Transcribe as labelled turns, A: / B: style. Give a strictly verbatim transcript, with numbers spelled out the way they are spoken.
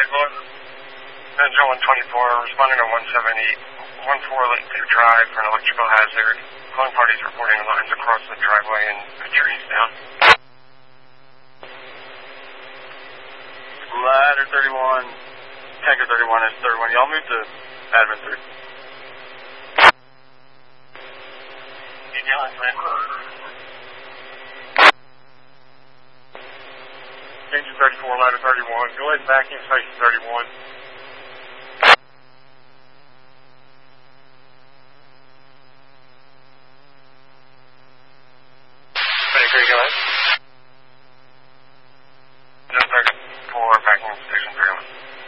A: Glenn. Engine one twenty-four, responding to one seventy, one four Lake View Drive for an electrical hazard. Calling parties reporting lines across the driveway and the trees down.
B: Ladder thirty-one, Tanker thirty-one, is thirty-one. Y'all move to admin three.
A: Engine thirty-four, ladder thirty-one. Go ahead and back in station thirty-one.